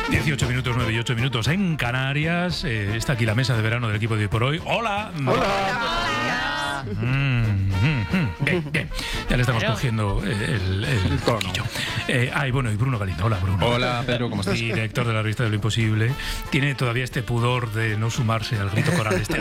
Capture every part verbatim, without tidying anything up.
dieciocho minutos, nueve y ocho minutos en Canarias. Eh, está aquí la mesa de verano del equipo de Hoy por Hoy. ¡Hola! ¡Hola! ¡Hola! Mm, mm, mm. Bien, bien. Ya le estamos Pero... cogiendo el, el, el toquillo. Eh, ay, bueno, y Bruno Galindo. Hola, Bruno. Hola, Pedro, ¿cómo estás? Director de la revista de Lo Imposible. Tiene todavía este pudor de no sumarse al grito coral este.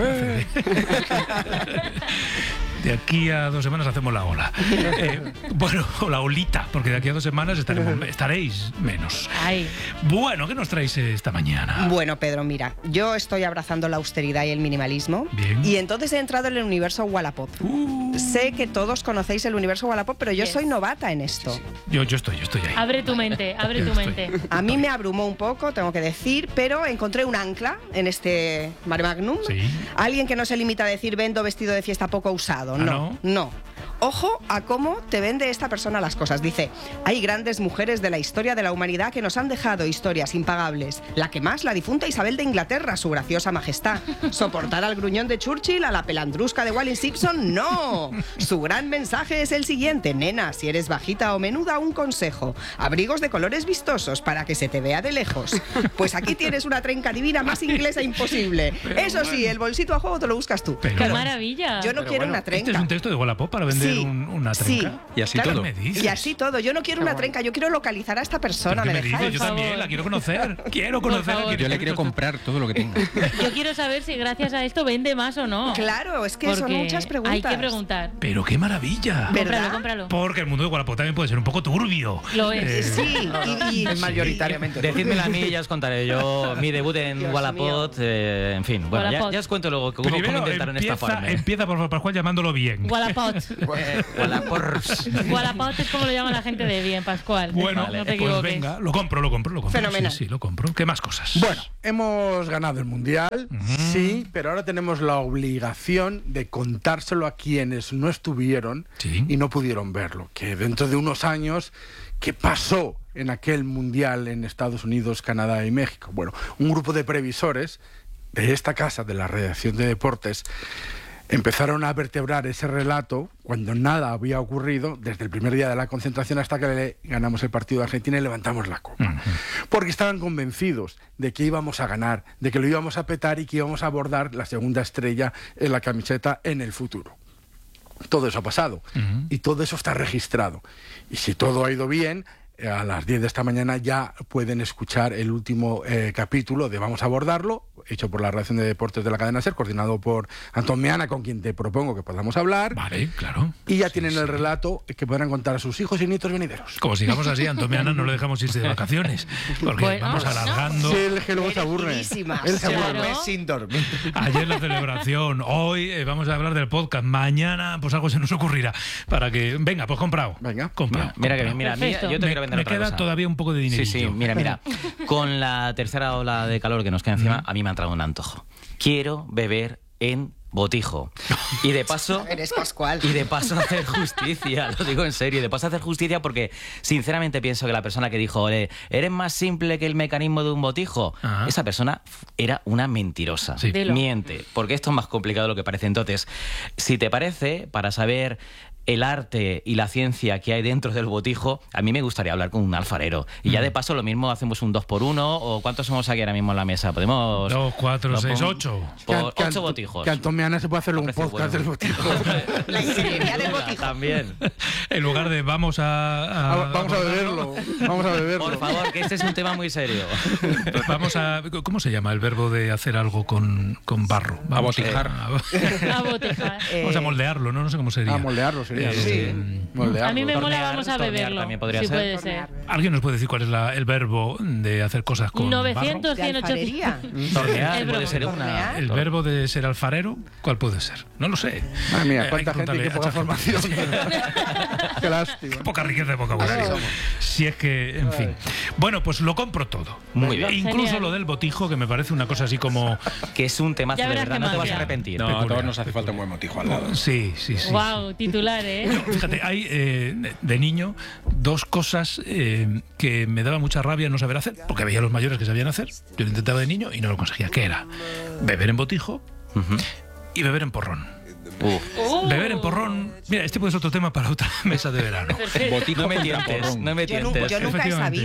De aquí a dos semanas hacemos la ola. Eh, bueno, o la olita, porque de aquí a dos semanas estaremos, estaréis menos. Ay. Bueno, ¿qué nos traéis esta mañana? Bueno, Pedro, mira, yo estoy abrazando la austeridad y el minimalismo. Bien. Y entonces he entrado en el universo Wallapop. Uh. Sé que todos conocéis el universo Wallapop, pero yo yes. soy novata en esto. Sí, sí. Yo, yo estoy, yo estoy ahí. Abre tu mente, abre tu mente. A mí me abrumó un poco, tengo que decir, pero encontré un ancla en este mare magnum. Sí. Alguien que no se limita a decir vendo vestido de fiesta poco usado. ¿Ah, no, no? no. Ojo a cómo te vende esta persona las cosas. Dice, hay grandes mujeres de la historia de la humanidad que nos han dejado historias impagables. La que más, la difunta Isabel de Inglaterra, su graciosa majestad. Soportar al gruñón de Churchill, a la pelandrusca de Wallis Simpson, no. Su gran mensaje es el siguiente. Nena, si eres bajita o menuda, un consejo. Abrigos de colores vistosos para que se te vea de lejos. Pues aquí tienes una trenca divina más inglesa imposible. Pero Eso bueno. sí, el bolsito a juego te lo buscas tú. Pero ¡Qué bueno. maravilla! Yo no Pero quiero bueno, una trenca. Este es un texto de Wallapop para vender Sí. un, una trenca. Sí. Y así Claro, todo. ¿Me dices? Y así todo. Yo no quiero Qué una bueno. trenca, yo quiero localizar a esta persona. ¿Pero ¿Me qué me dejáis? dices? Yo también la quiero conocer. Quiero Por conocer. favor. Yo le quiero comprar todo lo que tenga. Yo quiero saber si gracias a esto vende más o no. Claro, es que Porque son muchas preguntas. hay que preguntar. Pero qué maravilla. ¿Verdad? Cómpralo, cómpralo. Porque el mundo de Wallapop también puede ser un poco turbio. Lo es. Eh, Sí, y, y- Es mayoritariamente. Decídmelo a mí, ya os contaré yo mi debut en Dios Wallapop, eh, en fin, bueno, ya, Wallapop. ya os cuento luego cómo, cómo Primero intentaron empieza, estafarme. empieza por favor, Pascual, llamándolo bien. Wallapop. Wallapop. Wallapop es como lo llama la gente de bien, Pascual. Bueno, no te pues equivoques. venga, lo compro, lo compro, lo compro. Fenomenal. Sí, sí, lo compro. ¿Qué más cosas? Bueno, hemos ganado el Mundial, Ujú. sí, pero ahora tenemos la obligación de contárselo a quienes no estuvieron Sí. y no pudieron verlo. Que dentro de unos años, ¿qué pasó en aquel Mundial en Estados Unidos, Canadá y México? Bueno, un grupo de previsores de esta casa, de la redacción de deportes, empezaron a vertebrar ese relato cuando nada había ocurrido, desde el primer día de la concentración hasta que le ganamos el partido de Argentina y levantamos la copa. Ujú. Porque estaban convencidos de que íbamos a ganar, de que lo íbamos a petar y que íbamos a abordar la segunda estrella en la camiseta en el futuro. Todo eso ha pasado Ujú. y todo eso está registrado. Y si todo ha ido bien, eh, a las diez de esta mañana ya pueden escuchar el último eh, capítulo de Vamos a abordarlo, hecho por la redacción de deportes de la cadena SER, coordinado por Antón Meana, con quien te propongo que podamos hablar. Vale, claro. Y ya Sí, tienen sí. el relato que podrán contar a sus hijos y nietos venideros. Como sigamos así, Antomiana no lo dejamos irse de vacaciones. Porque Bueno, vamos no. alargando. Sí, él que luego se aburre. Elegidísimas. Él se Claro. aburre. Sin dormir. Ayer la celebración, hoy eh, vamos a hablar del podcast, mañana pues algo se nos ocurrirá para que venga, pues comprado. Venga. comprado. Mira, mira que bien, mira, mira, Perfecto. yo te me, quiero vender me otra queda cosa. todavía un poco de dinero. Sí, sí, mira, mira. Con la tercera ola de calor que nos queda encima, a mí me ha entrado un antojo. Quiero beber en botijo. Y de paso... Eres Pascual. Y de paso hacer justicia, lo digo en serio, y de paso hacer justicia porque sinceramente pienso que la persona que dijo, "Ole, eres más simple que el mecanismo de un botijo", Ajá. esa persona era una mentirosa. Sí. Dilo. Miente, porque esto es más complicado de lo que parece. Entonces, si te parece, para saber el arte y la ciencia que hay dentro del botijo, a mí me gustaría hablar con un alfarero. Y ya de paso lo mismo hacemos un dos por uno, o ¿cuántos somos aquí ahora mismo en la mesa? Podemos... Dos, cuatro, lo seis, pon- ocho. Por Que ocho Anto- botijos. Que Antón Meana se puede hacer un Precio podcast bueno. del botijo. La ingeniería del botijo. También. En lugar de vamos a... a- Vamos a beberlo. Vamos a beberlo. Por favor, que este es un tema muy serio. Vamos a... ¿Cómo se llama el verbo de hacer algo con, con barro? Vamos Abotijar. A, A botejar. vamos a moldearlo, ¿no? No sé cómo sería. A moldearlo sería. ¿no? Eh, Moldearlo. A mí me mola, Tornear, vamos a tornear beberlo. también podría sí ser. puede ser. ¿Alguien nos puede decir cuál es la- el verbo de hacer cosas con novecientos, De cien, alfarería. Tornear El puede broma. ser una... Tornear. barro? ¿El verbo de ser alfarero? ¿Cuál puede ser? No lo sé. Madre mía, Eh, cuánta hay que gente y qué preguntarle poca a ChatGPT. formación. Qué lástima. Qué poca riqueza de vocabulario. Si es que, en fin. Bueno, pues lo compro todo. Muy bien. E incluso Genial. lo del botijo, que me parece una cosa así como... Que es un temazo Ya de verás verdad, qué no te vas a magia. arrepentir. No, a Peculiar. todos nos hace falta un buen motijo al lado. Sí, sí, sí. Wow, titular, ¿eh? Fíjate, hay eh, de- de niño dos cosas eh, que me daba mucha rabia no saber hacer, porque veía a los mayores que sabían hacer. Yo lo intentaba de niño y no lo conseguía. ¿Qué era? Beber en botijo Ujú. y beber en porrón. Uf. Uh. Beber en porrón... Mira, este puede ser otro tema para otra mesa de verano. Perfecto. Botijo No me contra tientes, porrón. no me Yo, tientes. nunca, yo nunca he Efectivamente. sabido.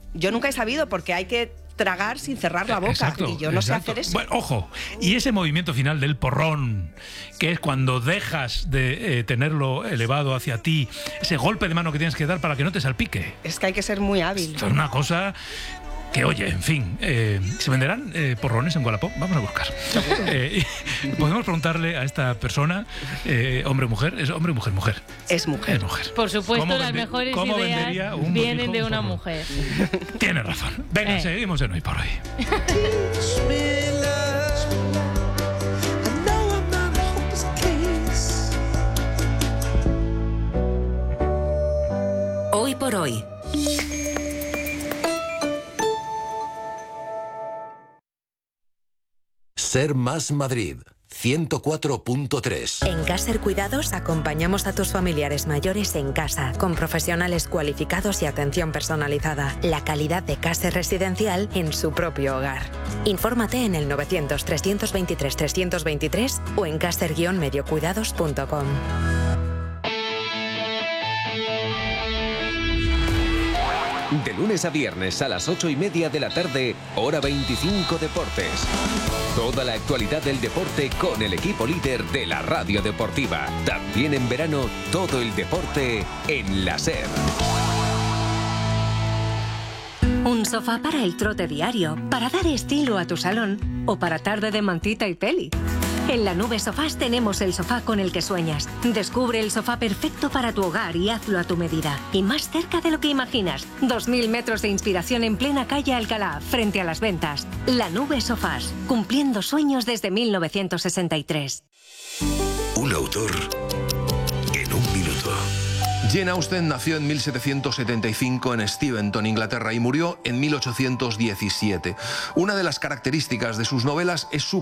Yo nunca he sabido porque hay que tragar sin cerrar la boca. Exacto, y yo no exacto. sé hacer eso. Bueno, ojo, y ese movimiento final del porrón, que es cuando dejas de eh, tenerlo elevado hacia ti, ese golpe de mano que tienes que dar para que no te salpique. Es que hay que ser muy hábil. Esto es una cosa que, oye, en fin, eh, ¿se venderán eh, porrones en Wallapop? Vamos a buscar. Eh, podemos preguntarle a esta persona, eh, hombre o mujer, es hombre o mujer, mujer. Es mujer. Es mujer. Por supuesto, ¿Cómo las vende- mejores cómo vendería ideas un vienen botijo, de un una porrón? mujer. Tienes razón. Venga, Eh. seguimos en Hoy por Hoy. Hoy por hoy. Ser Más Madrid, ciento cuatro punto tres. En Caser Cuidados acompañamos a tus familiares mayores en casa, con profesionales cualificados y atención personalizada. La calidad de Caser Residencial en su propio hogar. Infórmate en el novecientos, trescientos veintitrés, trescientos veintitrés o en caser guion mediocuidados punto com. De lunes a viernes a las ocho y media de la tarde, hora veinticinco Deportes. Toda la actualidad del deporte con el equipo líder de la radio deportiva. También en verano, todo el deporte en la SER. Un sofá para el trote diario, para dar estilo a tu salón o para tarde de mantita y peli. En La Nube Sofás tenemos el sofá con el que sueñas. Descubre el sofá perfecto para tu hogar y hazlo a tu medida. Y más cerca de lo que imaginas. dos mil metros de inspiración en plena calle Alcalá, frente a Las Ventas. La Nube Sofás, cumpliendo sueños desde mil novecientos sesenta y tres. Un autor en un minuto. Jane Austen nació en mil setecientos setenta y cinco en Steventon, Inglaterra, y murió en mil ochocientos diecisiete. Una de las características de sus novelas es su